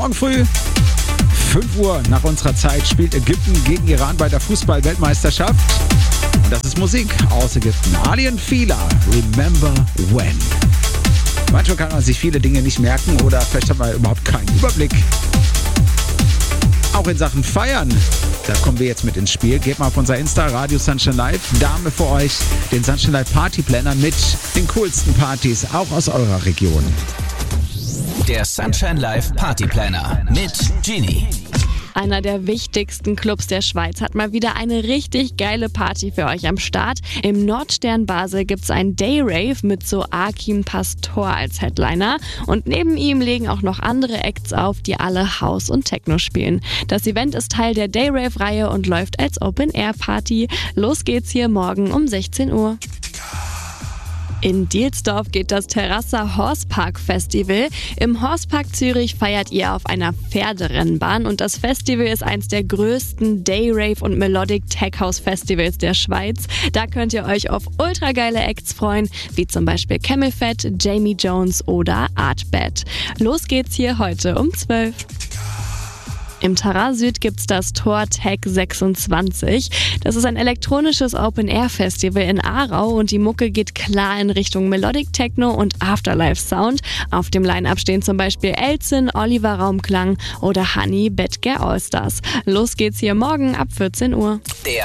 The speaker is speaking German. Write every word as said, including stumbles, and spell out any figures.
Morgen früh, fünf Uhr nach unserer Zeit, spielt Ägypten gegen Iran bei der Fußball-Weltmeisterschaft. Und das ist Musik aus Ägypten. Alien Fila, Remember When. Manchmal kann man sich viele Dinge nicht merken oder vielleicht hat man überhaupt keinen Überblick. Auch in Sachen Feiern, da kommen wir jetzt mit ins Spiel. Geht mal auf unser Insta, Radio Sunshine Live. Da haben wir für euch den Sunshine Live Party Planner mit den coolsten Partys, auch aus eurer Region. Der Sunshine Live Party Planner mit Genie. Einer der wichtigsten Clubs der Schweiz hat mal wieder eine richtig geile Party für euch am Start. Im Nordstern Basel gibt's einen Day-Rave mit so Akim Pastor als Headliner. Und neben ihm legen auch noch andere Acts auf, die alle House und Techno spielen. Das Event ist Teil der Day-Rave-Reihe und läuft als Open-Air-Party. Los geht's hier morgen um sechzehn Uhr. In Dielsdorf geht das Terrassa Horsepark Festival. Im Horsepark Zürich feiert ihr auf einer Pferderennbahn und das Festival ist eins der größten Day-Rave- und Melodic Tech House Festivals der Schweiz. Da könnt ihr euch auf ultra geile Acts freuen, wie zum Beispiel Camel Fat, Jamie Jones oder Artbat. Los geht's hier heute um zwölf. Im Tara Süd gibt's das Tor Tech sechsundzwanzig. Das ist ein elektronisches Open-Air-Festival in Aarau und die Mucke geht klar in Richtung Melodic Techno und Afterlife-Sound. Auf dem Line-Up stehen zum Beispiel Elzin, Oliver Raumklang oder Honey Bedgear Allstars. Los geht's hier morgen ab vierzehn Uhr. Der